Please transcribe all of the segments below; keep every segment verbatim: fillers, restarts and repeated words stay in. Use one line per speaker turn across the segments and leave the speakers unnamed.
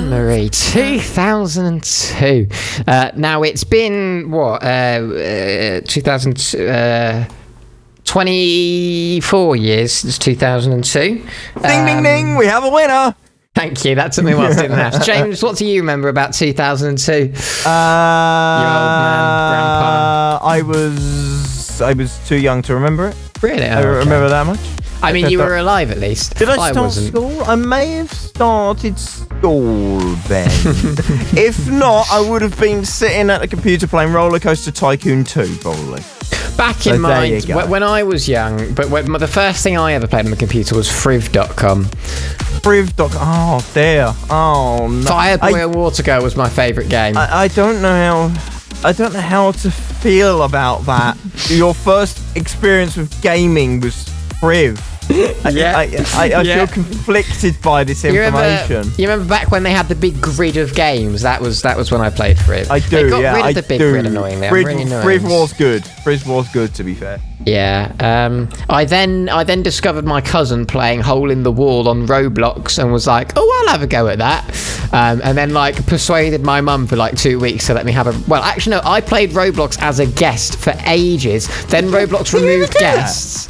Marie, two thousand two. Uh, now, it's been, what, uh, uh, two thousand, uh, twenty-four years since two thousand two.
Ding, um, ding, ding, we have a winner.
Thank you, that took me a while to do the maths. James, what do you remember about two thousand two?
Uh,
Your old man, grandpa.
I was, I was too young to remember it.
Really? Oh,
I
okay.
remember that much.
I mean, you were alive at least.
Did I start
I wasn't.
school? I may have started school then. If not, I would have been sitting at the computer playing Roller Coaster Tycoon two, probably.
Back
So
in
there
mind,
you go.
wh- when I was young, but when, the first thing I ever played on the computer was Friv dot com.
Friv dot com. Oh, dear. Oh, no.
Fireboy
I,
and Water Girl was my favourite game.
I, I don't know how... I don't know how to feel about that. Your first experience with gaming was Friv.
Yeah.
I, I, I
Yeah.
feel conflicted by this
You remember,
information.
you remember back when they had the big grid of games? That was that was when I played Friv.
I do,
They got
yeah,
rid of
I
the big
do.
grid annoyingly. I'm
Friv,
really annoyed.
Friv was good. Friv was good, to be fair.
Yeah. Um, I then I then discovered my cousin playing Hole in the Wall on Roblox and was like, oh, I'll have a go at that. Um, and then like persuaded my mum for like two weeks to let me have a. Well, actually, no. I played Roblox as a guest for ages. Then Roblox
Did you
removed
do that?
guests.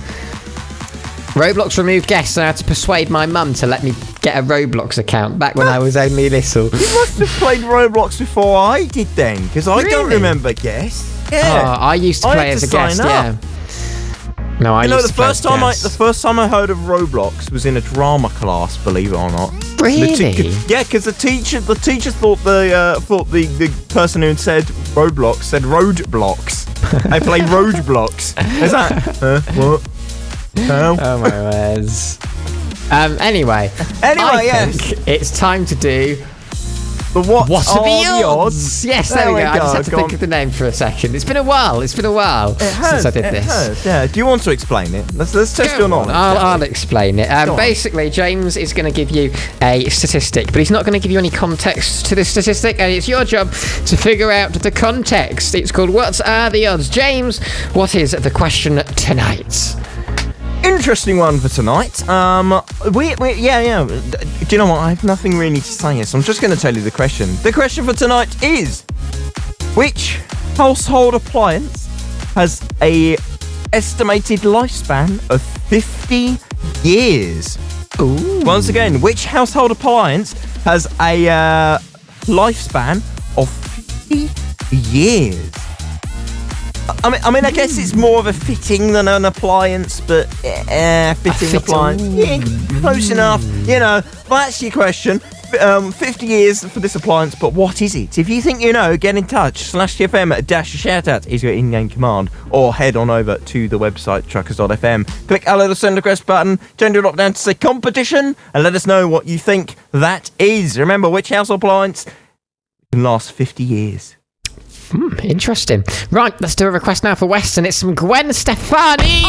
Roblox removed guests, and I had to persuade my mum to let me get a Roblox account back when I was only little.
You must have played Roblox before I did then, because I don't
Really?
remember guests.
Oh,
Yeah.
I used to
I
play
had
as
to
a guest.
sign up.
Yeah. No, I
You know,
used
the
to play
first
as
time I
guest.
the first time I heard of Roblox was in a drama class, believe it or not. The
Really?
te- yeah, because the teacher the teacher thought the uh, thought the, the person who had said Roblox said roadblocks. I play roadblocks. Is that? Huh? What? How?
Oh my words. Um. Anyway.
Anyway,
I
yes.
think it's time to do.
The what?
What are the
odds?
odds? Yes, there,
There
we
we
go. I just
go,
had to
go
think
on.
of the name for a second. It's been a while. It's been a while
It has,
since I did
it
this.
has, yeah. Do you want to explain it? Let's let's test
Go
your
on,
knowledge.
I'll,
shall we?
I'll explain it. Um,
Go on.
basically, James is going to give you a statistic, but he's not going to give you any context to this statistic, and it's your job to figure out the context. It's called What Are the Odds? James, what is the question tonight?
Interesting one for tonight. Um, we, we, yeah, yeah. Do you know what? I have nothing really to say here, so I'm just going to tell you the question. The question for tonight is: which household appliance has a estimated lifespan of fifty years?
Ooh.
Once again, which household appliance has a uh, lifespan of fifty years? I mean, I mean, I guess it's more of a fitting than an appliance, but uh, fitting
fit-
appliance, yeah, close enough. You know, that's your question. Um, fifty years for this appliance, but what is it? If you think you know, get in touch. Slash T F M dash shoutout is your in-game command, or head on over to the website truckers dot f m. Click our little send request button, turn your drop down to say competition, and let us know what you think that is. Remember, which house appliance can last fifty years?
Hmm, interesting. Right, let's do a request now for Weston. It's from Gwen Stefani.